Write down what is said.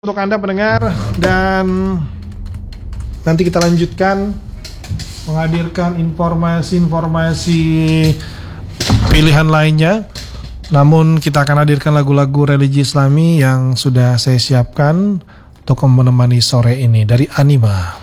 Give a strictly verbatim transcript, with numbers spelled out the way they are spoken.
Untuk Anda pendengar, dan nanti kita lanjutkan menghadirkan informasi-informasi pilihan lainnya. Namun kita akan hadirkan lagu-lagu religi Islami yang sudah saya siapkan untuk menemani sore ini dari Anima.